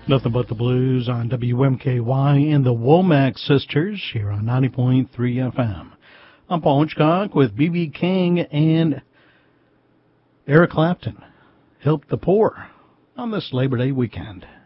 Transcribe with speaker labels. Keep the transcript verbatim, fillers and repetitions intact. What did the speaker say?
Speaker 1: Nothing But the Blues on W M K Y and the Womack Sisters here on ninety point three F M. I'm Paul Hitchcock with B B King and Eric Clapton. Help the poor on this Labor Day weekend.